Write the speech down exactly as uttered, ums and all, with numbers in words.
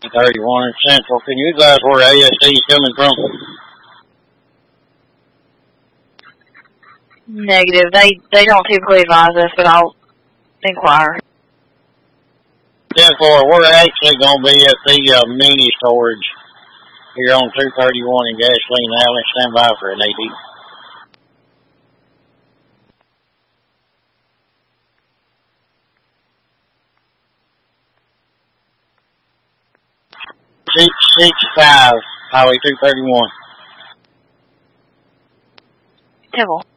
thirty-one Central. Can you guys where A S D is coming from? Negative. They they don't typically advise us, but I'll inquire. ten four, we're actually going to be at the uh, mini storage here on two thirty-one in Gasoline Alley. Stand by for an A D. six six five, Highway two thirty-one. Devil.